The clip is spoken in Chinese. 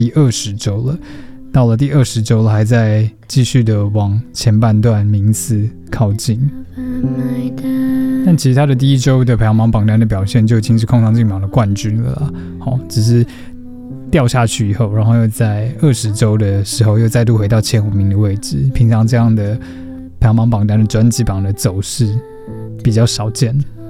第20周了，到了第20周了，还在继续的往前半段名次靠近。但其实他的第1周的排行榜榜单的表现就已经是空场竞榜的冠军了啦。只是掉下去以后，然后又在20周的时候又再度回到前5名的位置。平常这样的排行榜榜单的专辑榜的走势比较少见。